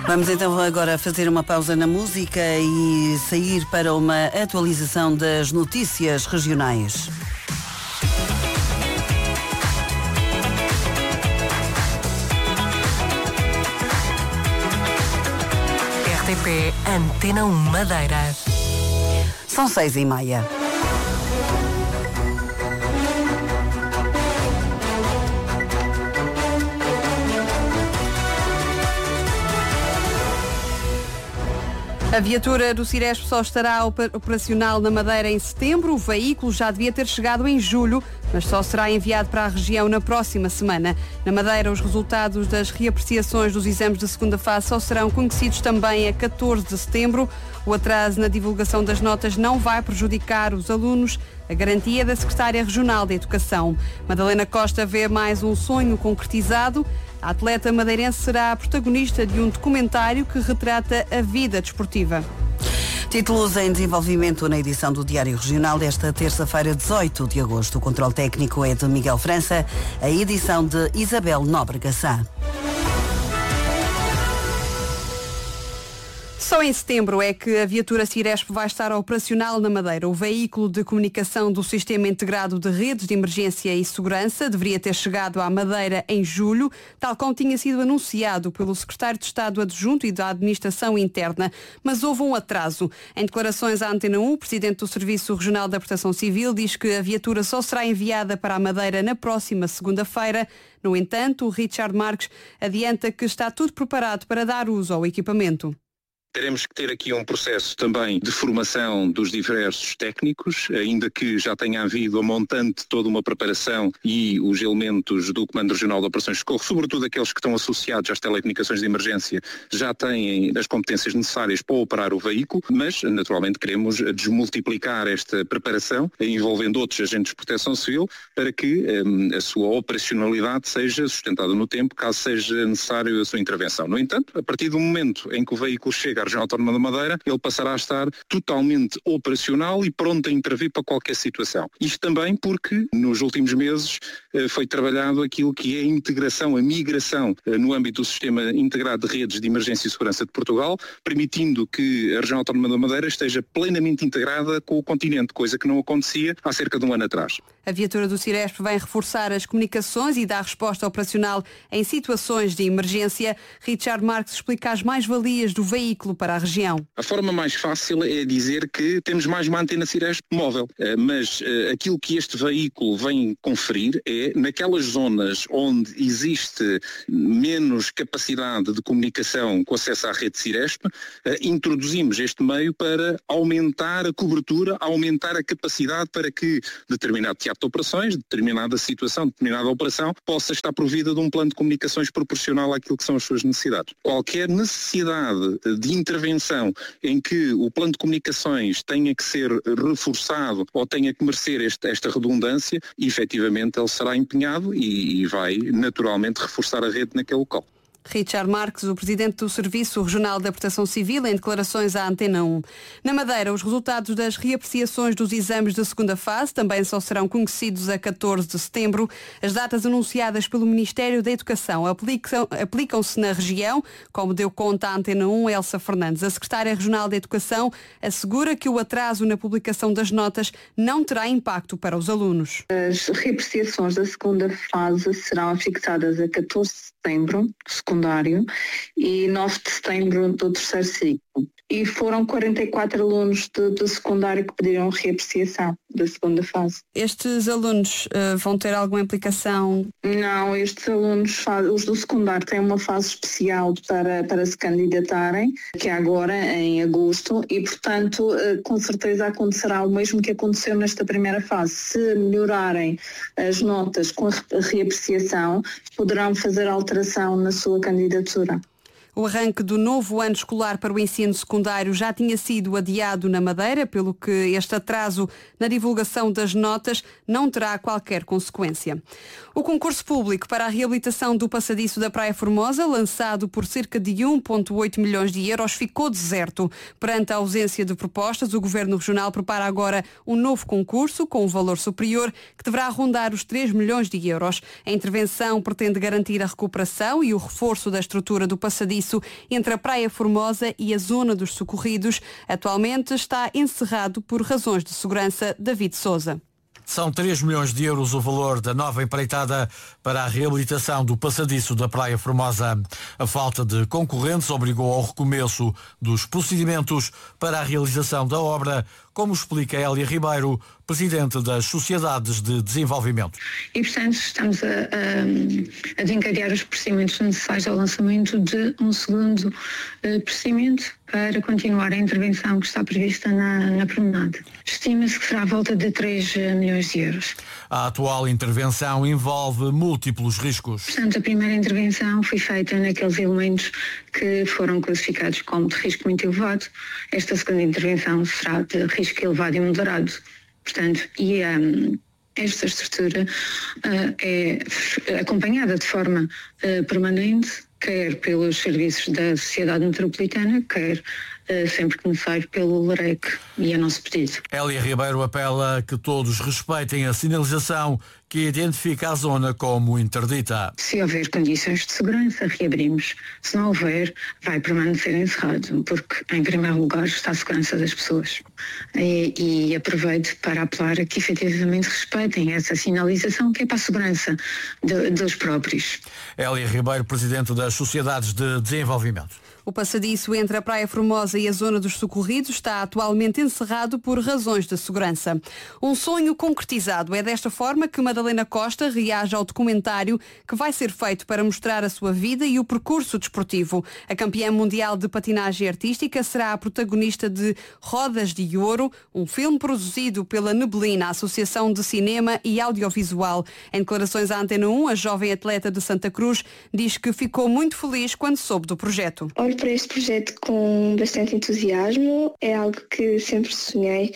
Vamos então agora fazer uma pausa na música e sair para uma atualização das notícias regionais. RTP Antena 1 Madeira. São 6h30. A viatura do Ciresp só estará operacional na Madeira em setembro. O veículo já devia ter chegado em julho, mas só será enviado para a região na próxima semana. Na Madeira, os resultados das reapreciações dos exames de segunda fase só serão conhecidos também a 14 de setembro. O atraso na divulgação das notas não vai prejudicar os alunos. A garantia da Secretária Regional da Educação. Madalena Costa vê mais um sonho concretizado. A atleta madeirense será a protagonista de um documentário que retrata a vida desportiva. Títulos em desenvolvimento na edição do Diário Regional desta terça-feira, 18 de agosto. O controle técnico é de Miguel França, a edição de Isabel Nóbrega Sá. Só em setembro é que a viatura Ciresp vai estar operacional na Madeira. O veículo de comunicação do Sistema Integrado de Redes de Emergência e Segurança deveria ter chegado à Madeira em julho, tal como tinha sido anunciado pelo Secretário de Estado Adjunto e da Administração Interna. Mas houve um atraso. Em declarações à Antena 1, o Presidente do Serviço Regional da Proteção Civil diz que a viatura só será enviada para a Madeira na próxima segunda-feira. No entanto, o Richard Marques adianta que está tudo preparado para dar uso ao equipamento. Teremos que ter aqui um processo também de formação dos diversos técnicos, ainda que já tenha havido a montante toda uma preparação e os elementos do Comando Regional de Operações de Socorro, sobretudo aqueles que estão associados às telecomunicações de emergência, já têm as competências necessárias para operar o veículo, mas naturalmente queremos desmultiplicar esta preparação envolvendo outros agentes de proteção civil para que a sua operacionalidade seja sustentada no tempo, caso seja necessário a sua intervenção. No entanto, a partir do momento em que o veículo chega à Região Autónoma da Madeira, ele passará a estar totalmente operacional e pronto a intervir para qualquer situação. Isto também porque nos últimos meses foi trabalhado aquilo que é a integração, a migração no âmbito do Sistema Integrado de Redes de Emergência e Segurança de Portugal, permitindo que a Região Autónoma da Madeira esteja plenamente integrada com o continente, coisa que não acontecia há cerca de um ano atrás. A viatura do Ciresp vem reforçar as comunicações e dar resposta operacional em situações de emergência. Richard Marques explica as mais-valias do veículo para a região. A forma mais fácil é dizer que temos mais uma antena Ciresp móvel, mas aquilo que este veículo vem conferir é naquelas zonas onde existe menos capacidade de comunicação com acesso à rede Ciresp, introduzimos este meio para aumentar a cobertura, aumentar a capacidade para que determinado teatro de operações, determinada situação, determinada operação, possa estar provida de um plano de comunicações proporcional àquilo que são as suas necessidades. Qualquer necessidade de intervenção em que o plano de comunicações tenha que ser reforçado ou tenha que merecer esta redundância, efetivamente ele será empenhado e vai naturalmente reforçar a rede naquele local. Richard Marques, o Presidente do Serviço Regional da Proteção Civil, em declarações à Antena 1. Na Madeira, os resultados das reapreciações dos exames da segunda fase também só serão conhecidos a 14 de setembro. As datas anunciadas pelo Ministério da Educação aplicam-se na região, como deu conta à Antena 1 Elsa Fernandes. A Secretária Regional da Educação assegura que o atraso na publicação das notas não terá impacto para os alunos. As reapreciações da segunda fase serão fixadas a 14 de setembro, secundário, e 9 de setembro do terceiro ciclo. E foram 44 alunos de secundário que pediram reapreciação da segunda fase. Estes alunos vão ter alguma implicação? Não, estes alunos, os do secundário, têm uma fase especial para se candidatarem, que é agora, em agosto, e, portanto, com certeza acontecerá o mesmo que aconteceu nesta primeira fase. Se melhorarem as notas com a reapreciação, poderão fazer alteração na sua candidatura. O arranque do novo ano escolar para o ensino secundário já tinha sido adiado na Madeira, pelo que este atraso na divulgação das notas não terá qualquer consequência. O concurso público para a reabilitação do passadiço da Praia Formosa, lançado por cerca de 1,8 milhões de euros, ficou deserto. Perante a ausência de propostas, o Governo Regional prepara agora um novo concurso com um valor superior que deverá rondar os 3 milhões de euros. A intervenção pretende garantir a recuperação e o reforço da estrutura do passadiço passadiço entre a Praia Formosa e a Zona dos Socorridos. Atualmente está encerrado por razões de segurança. David Sousa. São 3 milhões de euros o valor da nova empreitada para a reabilitação do passadiço da Praia Formosa. A falta de concorrentes obrigou ao recomeço dos procedimentos para a realização da obra, como explica Hélia Ribeiro, presidente das Sociedades de Desenvolvimento. E, portanto, estamos a desencadear os procedimentos necessários ao lançamento de um segundo procedimento para continuar a intervenção que está prevista na promenade. Estima-se que será à volta de 3 milhões de euros. A atual intervenção envolve múltiplos riscos. Portanto, a primeira intervenção foi feita naqueles elementos que foram classificados como de risco muito elevado. Esta segunda intervenção será de risco elevado e moderado. Portanto, esta estrutura é acompanhada de forma permanente, quer pelos serviços da Sociedade Metropolitana, quer sempre que necessário pelo LAREC, e é nosso pedido. Hélia Ribeiro apela que todos respeitem a sinalização que identifica a zona como interdita. Se houver condições de segurança, reabrimos. Se não houver, vai permanecer encerrado, porque em primeiro lugar está a segurança das pessoas. E aproveito para apelar a que efetivamente respeitem essa sinalização, que é para a segurança dos próprios. Hélia Ribeiro, presidente das Sociedades de Desenvolvimento. O passadiço entre a Praia Formosa e a Zona dos Socorridos está atualmente encerrado por razões de segurança. Um sonho concretizado. É desta forma que Madalena Costa reage ao documentário que vai ser feito para mostrar a sua vida e o percurso desportivo. A campeã mundial de patinagem artística será a protagonista de Rodas de Ouro, um filme produzido pela Neblina, Associação de Cinema e Audiovisual. Em declarações à Antena 1, a jovem atleta de Santa Cruz diz que ficou muito feliz quando soube do projeto. Olho para este projeto com bastante entusiasmo, é algo que sempre sonhei,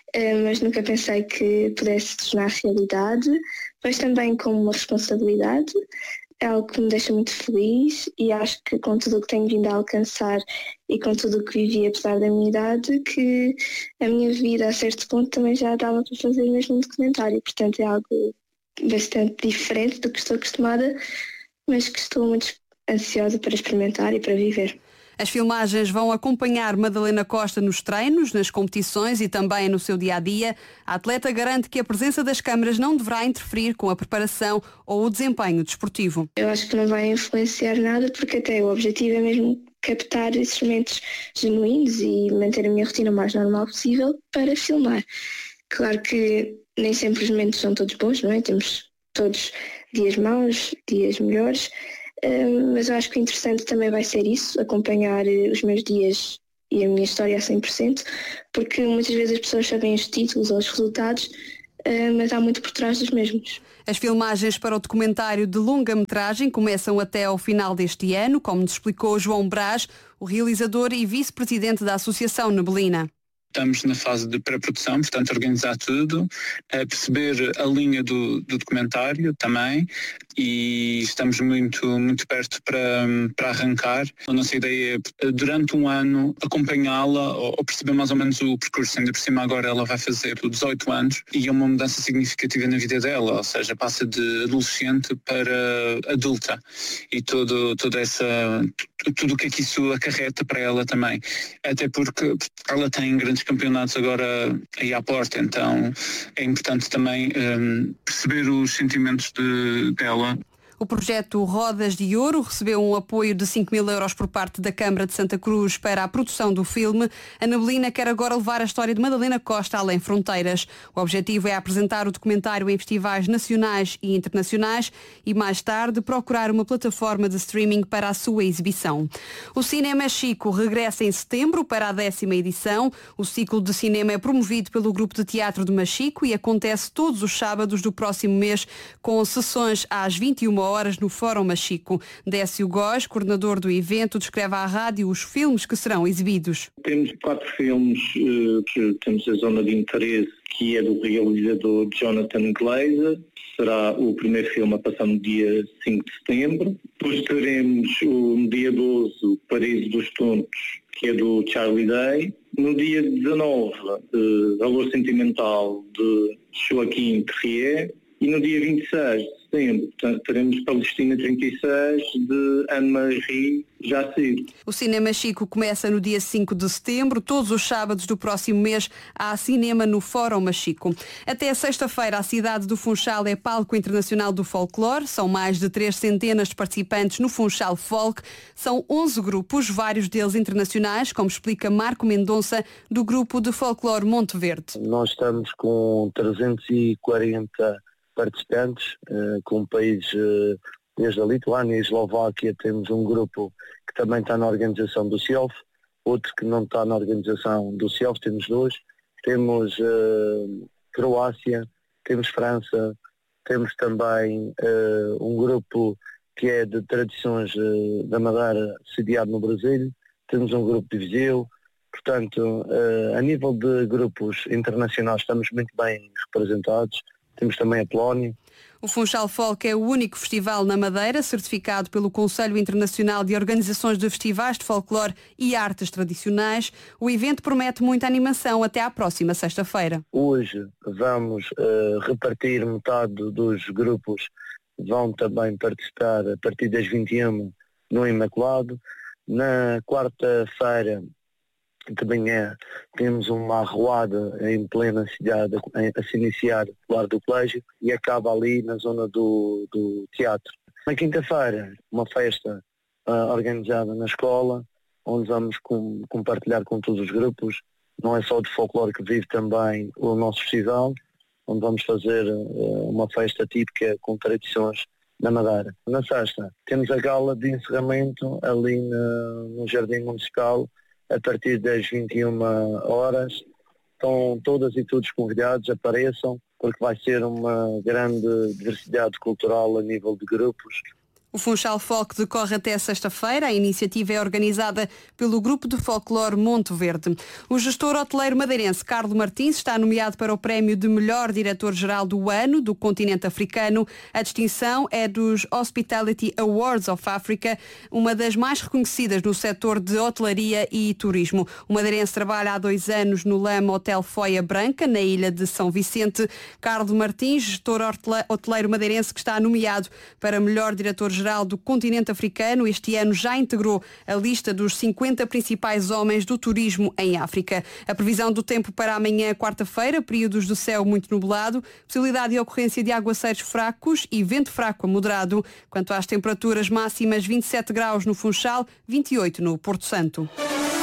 mas nunca pensei que pudesse se tornar realidade, mas também com uma responsabilidade, é algo que me deixa muito feliz e acho que com tudo o que tenho vindo a alcançar e com tudo o que vivi apesar da minha idade, que a minha vida a certo ponto também já dava para fazer mesmo um documentário, portanto é algo bastante diferente do que estou acostumada, mas que estou muito ansiosa para experimentar e para viver. As filmagens vão acompanhar Madalena Costa nos treinos, nas competições e também no seu dia-a-dia. A atleta garante que a presença das câmaras não deverá interferir com a preparação ou o desempenho desportivo. Eu acho que não vai influenciar nada, porque até o objetivo é mesmo captar esses momentos genuínos e manter a minha rotina o mais normal possível para filmar. Claro que nem sempre os momentos são todos bons, não é? Temos todos dias maus, dias melhores, mas eu acho que o interessante também vai ser isso, acompanhar os meus dias e a minha história a 100%, porque muitas vezes as pessoas sabem os títulos ou os resultados, mas há muito por trás dos mesmos. As filmagens para o documentário de longa-metragem começam até ao final deste ano, como nos explicou João Brás, o realizador e vice-presidente da Associação Neblina. Estamos na fase de pré-produção, portanto organizar tudo, perceber a linha do documentário também, e estamos muito perto para arrancar. A nossa ideia é, durante um ano, acompanhá-la ou perceber mais ou menos o percurso. Ainda por cima agora ela vai fazer 18 anos e é uma mudança significativa na vida dela, ou seja, passa de adolescente para adulta, e tudo o que é que isso acarreta para ela também. Até porque ela tem grandes campeonatos agora aí à porta, então é importante também perceber os sentimentos dela. O projeto Rodas de Ouro recebeu um apoio de 5.000 euros por parte da Câmara de Santa Cruz para a produção do filme. A Neblina quer agora levar a história de Madalena Costa além fronteiras. O objetivo é apresentar o documentário em festivais nacionais e internacionais e, mais tarde, procurar uma plataforma de streaming para a sua exibição. O Cinema Chico regressa em setembro para a 10ª edição. O ciclo de cinema é promovido pelo Grupo de Teatro de Machico e acontece todos os sábados do próximo mês, com sessões às 21 horas no Fórum Machico. Décio Góes, coordenador do evento, descreve à rádio os filmes que serão exibidos. Temos 4 filmes que temos a zona de interesse, que é do realizador Jonathan Glazer. Será o primeiro filme a passar no dia 5 de setembro. Depois teremos no dia 12 o Paraíso dos Tontos, que é do Charlie Day. No dia 19, Valor Sentimental, de Joaquim Trier. E no dia 26, setembro. Portanto, teremos Palestina 36 de Anne-Marie Jacir. O Cinema Chico começa no dia 5 de setembro. Todos os sábados do próximo mês há cinema no Fórum Machico. Até sexta-feira, a cidade do Funchal é palco internacional do folclore. São mais de 300 de participantes no Funchal Folk. São 11 grupos, vários deles internacionais, como explica Marco Mendonça, do grupo de folclore Monte Verde. Nós estamos com 340 participantes, com países desde a Lituânia e a Eslováquia. Temos um grupo que também está na organização do CIOF, outro que não está na organização do CIOF, temos dois. Temos Croácia, temos França, temos também um grupo que é de tradições da Madeira, sediado no Brasil, temos um grupo de Viseu. Portanto, a nível de grupos internacionais estamos muito bem representados. Temos também a Polónia. O Funchal Folk é o único festival na Madeira certificado pelo Conselho Internacional de Organizações de Festivais de Folclore e Artes Tradicionais. O evento promete muita animação até à próxima sexta-feira. Hoje vamos repartir metade dos grupos, vão também participar a partir das 21 no Imaculado. Na quarta-feira de manhã temos uma arruada em plena cidade a se iniciar do lado do colégio e acaba ali na zona do teatro. Na quinta-feira, uma festa organizada na escola, onde vamos compartilhar com todos os grupos. Não é só de folclore que vive também o nosso festival, onde vamos fazer uma festa típica com tradições na Madeira. Na sexta, temos a gala de encerramento ali no Jardim Municipal, a partir das 21 horas. Estão todas e todos convidados, apareçam, porque vai ser uma grande diversidade cultural a nível de grupos. O Funchal Folk decorre até sexta-feira. A iniciativa é organizada pelo Grupo de Folclore Monte Verde. O gestor hoteleiro madeirense Carlos Martins está nomeado para o prémio de melhor diretor-geral do ano do continente africano. A distinção é dos Hospitality Awards of Africa, uma das mais reconhecidas no setor de hotelaria e turismo. O madeirense trabalha há 2 anos no Lama Hotel Foia Branca, na ilha de São Vicente. Carlos Martins, gestor hoteleiro madeirense que está nomeado para melhor diretor-geral do continente africano, este ano já integrou a lista dos 50 principais homens do turismo em África. A previsão do tempo para amanhã, quarta-feira, períodos do céu muito nublado, possibilidade de ocorrência de aguaceiros fracos e vento fraco a moderado. Quanto às temperaturas máximas, 27 graus no Funchal, 28 no Porto Santo.